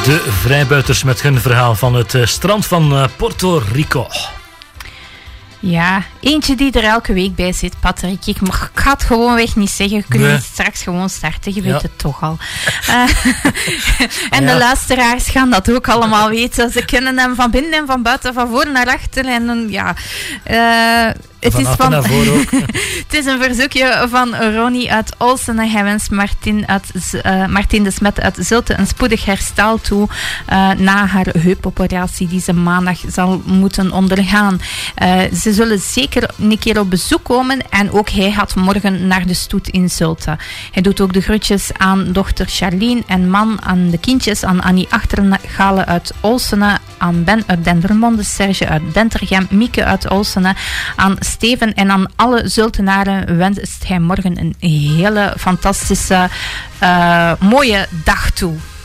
De vrijbuiters met hun verhaal van het strand van Puerto Rico. Ja, eentje die er elke week bij zit, Patrick. Ik ga het gewoonweg niet zeggen. Je kunt straks gewoon starten, je weet het toch al. En de luisteraars gaan dat ook allemaal weten. Ze kennen hem van binnen en van buiten, van voor naar achter. En ja... Het is een verzoekje van Ronnie uit Olsene. Hij wenst Martin de Smet uit Zulte een spoedig herstel toe na haar heupoperatie die ze maandag zal moeten ondergaan. Ze zullen zeker een keer op bezoek komen en ook hij gaat morgen naar de stoet in Zulte. Hij doet ook de groetjes aan dochter Charlene en man, aan de kindjes, aan Annie Achtergalen uit Olsene, aan Ben uit Dendermonde, Serge uit Dentergem, Mieke uit Olsene, aan Steven en aan alle Zultenaren wenst hij morgen een hele fantastische, mooie dag toe.